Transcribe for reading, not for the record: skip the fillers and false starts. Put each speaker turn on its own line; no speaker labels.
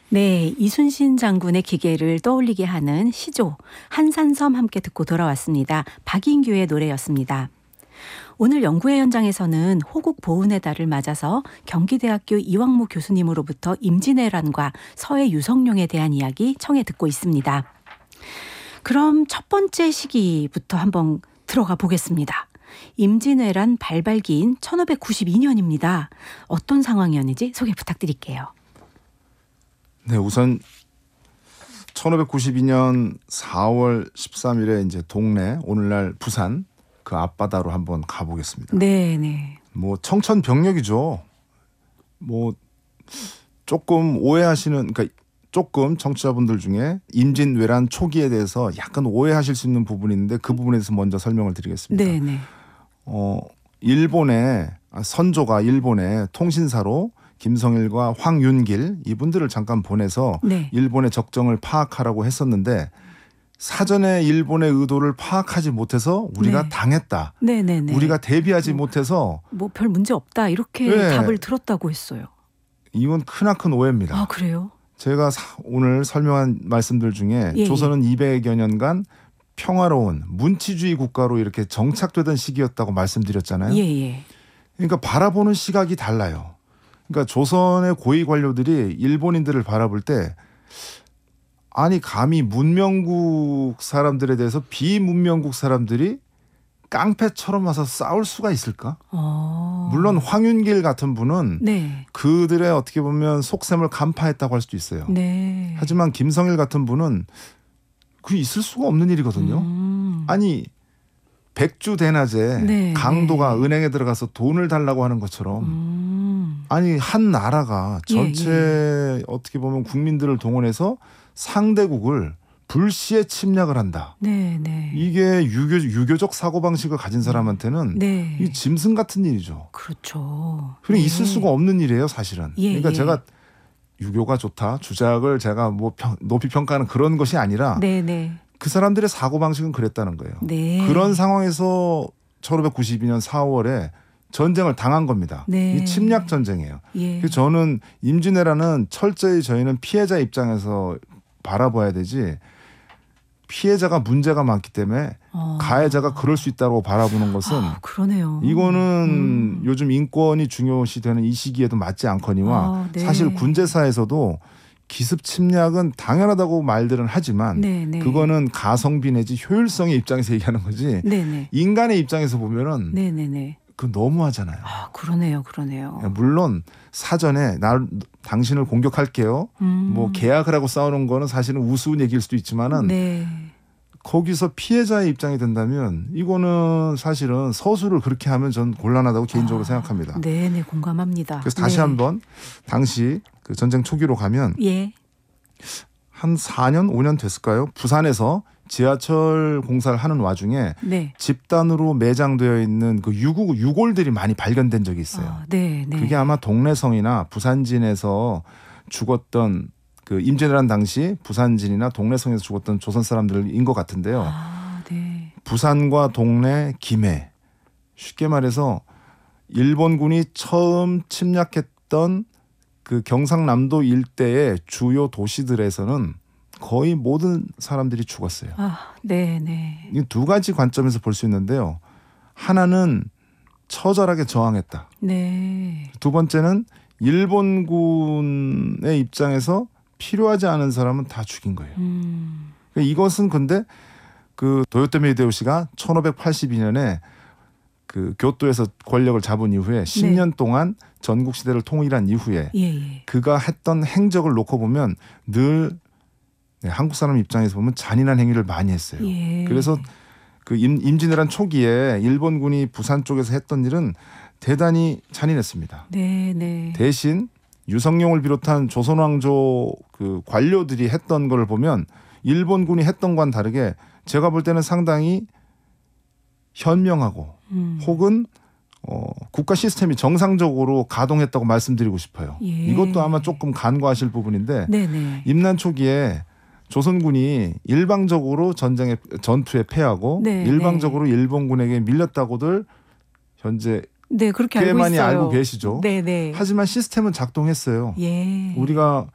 네, 이순신 장군의 기계를 떠올리게 하는 시조, 한산섬 함께 듣고 돌아왔습니다. 박인규의 노래였습니다. 오늘 연구회 현장에서는 호국 보훈의 달을 맞아서 경기대학교 이왕무 교수님으로부터 임진왜란과 서해 유성룡에 대한 이야기 청해 듣고 있습니다. 그럼 첫 번째 시기부터 한번 들어가 보겠습니다. 임진왜란 발발기인 1592년입니다. 어떤 상황이었는지 소개 부탁드릴게요.
네, 우선 1592년 4월 13일에 이제 동래, 오늘날 부산 그 앞바다로 한번 가보겠습니다.
네.
뭐 청천벽력이죠. 뭐 조금 오해하시는, 그러니까 조금 청취자분들 중에 임진왜란 초기에 대해서 약간 오해하실 수 있는 부분이 있는데 그 부분에 대해서 먼저 설명을 드리겠습니다.
네.
일본의 선조가 일본의 통신사로 김성일과 황윤길 이분들을 잠깐 보내서
네.
일본의 적정을 파악하라고 했었는데 사전에 일본의 의도를 파악하지 못해서 우리가
네.
당했다.
네네네.
우리가 대비하지 못해서
뭐 별 문제 없다 이렇게
네.
답을 들었다고 했어요.
이건 크나큰 오해입니다.
아, 그래요?
제가 오늘 설명한 말씀들 중에
예.
조선은 200여 년간 평화로운 문치주의 국가로 이렇게 정착되던 시기였다고 말씀드렸잖아요.
예.
그러니까 바라보는 시각이 달라요. 그러니까 조선의 고위 관료들이 일본인들을 바라볼 때 아니 감히 문명국 사람들에 대해서 비문명국 사람들이 깡패처럼 와서 싸울 수가 있을까? 물론 황윤길 같은 분은
네.
그들의 어떻게 보면 속셈을 간파했다고 할 수도 있어요.
네.
하지만 김성일 같은 분은 그게 있을 수가 없는 일이거든요. 아니 백주대낮에
네.
강도가 은행에 들어가서 돈을 달라고 하는 것처럼 아니 한 나라가 전체 어떻게 보면 국민들을 동원해서 상대국을 불시에 침략을 한다.
네.
이게 유교적 사고방식을 가진 사람한테는
네.
이 짐승 같은 일이죠.
그렇죠.
그러니까
네.
있을 수가 없는 일이에요 사실은.
예,
그러니까
예.
제가 유교가 좋다 주작을 제가 뭐 높이 평가하는 그런 것이 아니라
네.
그 사람들의 사고방식은 그랬다는 거예요.
네.
그런 상황에서 1592년 4월에 전쟁을 당한 겁니다.
네.
이 침략 전쟁이에요.
예.
그래서 저는 임진왜란은 철저히 저희는 피해자 입장에서 바라봐야 되지 피해자가 문제가 많기 때문에 가해자가 그럴 수 있다고 바라보는 것은
그러네요.
이거는 요즘 인권이 중요시되는 이 시기에도 맞지 않거니와
네.
사실 군제사에서도 기습 침략은 당연하다고 말들은 하지만
네.
그거는 가성비 내지 효율성의 입장에서 얘기하는 거지
네.
인간의 입장에서 보면은
네.
그 너무하잖아요.
그러네요.
물론 사전에 당신을 공격할게요. 뭐 계약을 하고 싸우는 거는 사실은 우스운 얘기일 수도 있지만은
네.
거기서 피해자의 입장이 된다면 이거는 사실은 서술을 그렇게 하면 전 곤란하다고 개인적으로 생각합니다.
네, 공감합니다.
그래서 다시 한번 당시 그 전쟁 초기로 가면
예.
한 4년 5년 됐을까요? 부산에서 지하철 공사를 하는 와중에
네.
집단으로 매장되어 있는 그 유골들이 많이 발견된 적이 있어요.
네.
그게 아마 동래성이나 부산진에서 죽었던 그 임진왜란 당시 부산진이나 동래성에서 죽었던 조선 사람들인 것 같은데요.
네.
부산과 동래, 김해 쉽게 말해서 일본군이 처음 침략했던 그 경상남도 일대의 주요 도시들에서는 거의 모든 사람들이 죽었어요.
네.
이 두 가지 관점에서 볼 수 있는데요. 하나는 처절하게 저항했다.
네.
두 번째는 일본군의 입장에서 필요하지 않은 사람은 다 죽인 거예요. 이것은 근데 그 도요토미 히데요시가 1582년에 그 교토에서 권력을 잡은 이후에 10년 동안 전국 시대를 통일한 이후에 그가 했던 행적을 놓고 보면 늘 한국 사람 입장에서 보면 잔인한 행위를 많이 했어요. 그래서 그 임진왜란 초기에 일본군이 부산 쪽에서 했던 일은 대단히 잔인했습니다.
네.
대신 유성룡을 비롯한 조선왕조 그 관료들이 했던 걸 보면 일본군이 했던 과는 다르게 제가 볼 때는 상당히 현명하고 혹은 국가 시스템이 정상적으로 가동했다고 말씀드리고 싶어요. 이것도 아마 조금 간과하실 부분인데
네네.
임난 초기에 조선군이 일방적으로 전투에 패하고 일방적으로 일본군에게 밀렸다고들 현재
그렇게
꽤
알고
많이
있어요.
알고 계시죠.
네네.
하지만 시스템은 작동했어요. 우리가